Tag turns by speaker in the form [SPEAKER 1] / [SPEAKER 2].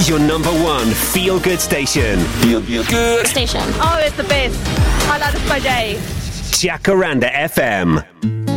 [SPEAKER 1] Your number one feel-good station.
[SPEAKER 2] Feel good
[SPEAKER 3] Station.
[SPEAKER 4] Oh, it's the best. Highlight of my day.
[SPEAKER 1] Jacaranda FM.